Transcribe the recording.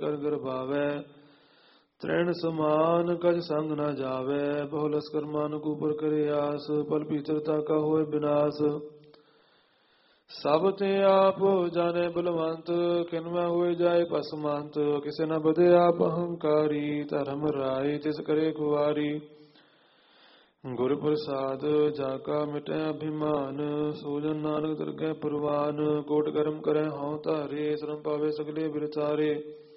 ਕਰ ਗਰਭਾਵੈ ਤ੍ਰੈਣ ਸਮਾਨ ਕਜ ਸੰਗ ਨਾ ਜਾਵੈ ਬਹੁ ਲਸਕਰ ਮਾਨ ਕੂਪਰ ਕਰੇ ਆਸ ਪਲ ਪੀਤਰਤਾ ਕਾ ਹੋਏ ਬਿਨਾਸ਼ ਸਭ ਤੇ ਆਪ ਜਾਣੇ ਬਲਵੰਤ ਕਿਨਵਾ ਹੋਏ ਜਾਏ ਪਸਮੰਤ ਕਿਸੇ ਨਾ ਬਦੇ ਆਪ ਅਹੰਕਾਰੀ ਧਰਮ ਰਾਏ ਤਿਸ ਕਰੇ ਖੁਆਰੀ ਗੁਰ ਪ੍ਰਸਾਦ ਜਾ ਕਾ ਮਿਟੈ ਅਭਿਮਾਨ ਸੋਜਨ ਨਾਨਕ ਦਰਗਹਿ ਪ੍ਰਵਾਨ ਕੋਟ ਕਰਮ ਕਰੈ ਹਉ ਧਾਰੇ ਸ਼ਰਮ ਪਾਵੇ ਸਗਲੇ ਵਿਰਤਾਰੇ